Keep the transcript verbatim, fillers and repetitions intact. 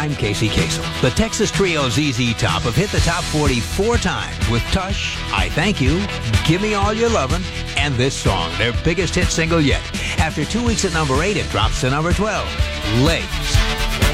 I'm Casey Kasem. The Texas Trio Z Z Top have hit the top forty four times with Tush, I Thank You, Give Me All Your Lovin', and this song, their biggest hit single yet. After two weeks at number eight, it drops to number twelve. Legs.